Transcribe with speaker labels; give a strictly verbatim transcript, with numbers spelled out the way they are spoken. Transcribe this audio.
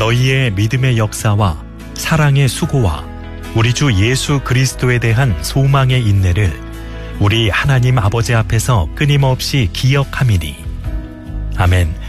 Speaker 1: 너희의 믿음의 역사와 사랑의 수고와 우리 주 예수 그리스도에 대한 소망의 인내를 우리 하나님 아버지 앞에서 끊임없이 기억함이니. 아멘.